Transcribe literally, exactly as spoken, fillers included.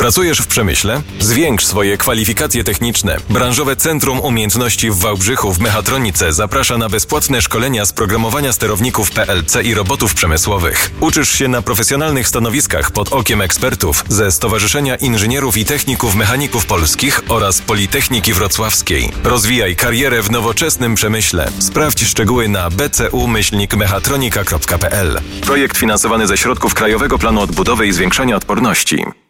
Pracujesz w przemyśle? Zwiększ swoje kwalifikacje techniczne. Branżowe Centrum Umiejętności w Wałbrzychu w Mechatronice zaprasza na bezpłatne szkolenia z programowania sterowników P L C i robotów przemysłowych. Uczysz się na profesjonalnych stanowiskach pod okiem ekspertów ze Stowarzyszenia Inżynierów i Techników Mechaników Polskich oraz Politechniki Wrocławskiej. Rozwijaj karierę w nowoczesnym przemyśle. Sprawdź szczegóły na b c u myślnik mechatronika kropka p l. Projekt finansowany ze środków Krajowego Planu Odbudowy i Zwiększania Odporności.